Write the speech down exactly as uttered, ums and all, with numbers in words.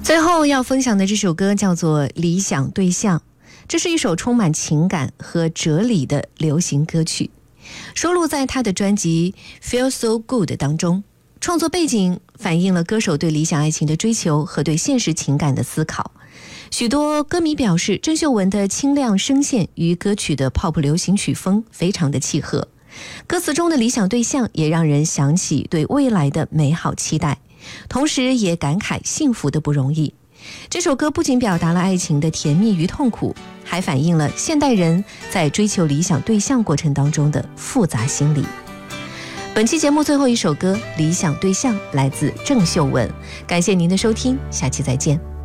最后要分享的这首歌叫做《理想对象》，这是一首充满情感和哲理的流行歌曲，收录在他的专辑《Feel So Good》当中。创作背景反映了歌手对理想爱情的追求和对现实情感的思考。许多歌迷表示，郑秀文的清亮声线与歌曲的 pop 流行曲风非常的契合。歌词中的理想对象也让人想起对未来的美好期待，同时也感慨幸福的不容易。这首歌不仅表达了爱情的甜蜜与痛苦，还反映了现代人在追求理想对象过程当中的复杂心理。本期节目最后一首歌《理想对象》来自郑秀文，感谢您的收听，下期再见。